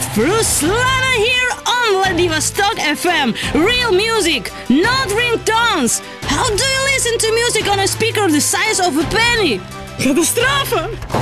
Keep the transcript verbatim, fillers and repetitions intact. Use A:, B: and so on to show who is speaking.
A: Ruslana here on Vladivostok F M. Real music, not ringtones. How do you listen to music on a speaker the size of a penny? Катастрофа!